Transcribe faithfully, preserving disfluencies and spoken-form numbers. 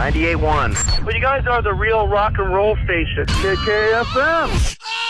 ninety-eight point one. Well, you guys are the real rock and roll station. K K F M.